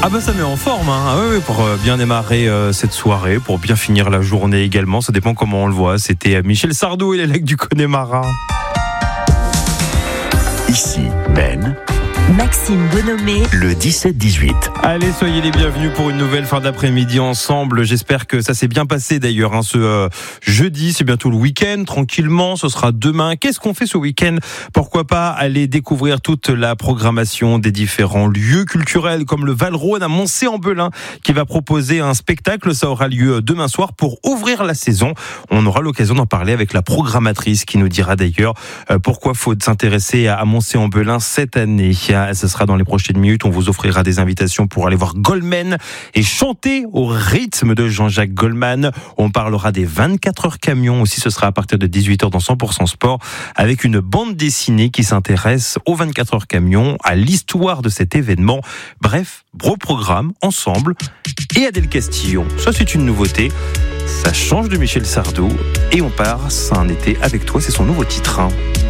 Ah bah ça met en forme, hein. Ah oui, pour bien démarrer cette soirée, pour bien finir la journée également, ça dépend comment on le voit. C'était Michel Sardou et les lacs du Connemara. Ici, Ben. Maxime Bonhomé, Le 17-18. Allez, soyez les bienvenus pour une nouvelle fin d'après-midi ensemble. J'espère que ça s'est bien passé d'ailleurs, hein, ce jeudi. C'est bientôt le week-end, tranquillement. Ce sera demain. Qu'est-ce qu'on fait ce week-end ? Pourquoi pas aller découvrir toute la programmation des différents lieux culturels comme le Val-Rhône à Moncé-en-Belin qui va proposer un spectacle. Ça aura lieu demain soir pour ouvrir la saison. On aura l'occasion d'en parler avec la programmatrice qui nous dira d'ailleurs pourquoi faut s'intéresser à Moncé-en-Belin cette année. Ce sera dans les prochaines minutes. On vous offrira des invitations pour aller voir Goldman et chanter au rythme de Jean-Jacques Goldman. On parlera des 24 heures camions aussi. Ce sera à partir de 18h dans 100% Sport avec une bande dessinée qui s'intéresse aux 24 heures camions, à l'histoire de cet événement. Bref, gros programme ensemble. Et Adèle Castillon, ça c'est une nouveauté. Ça change de Michel Sardou et on part, c'est un été avec toi, c'est son nouveau titre.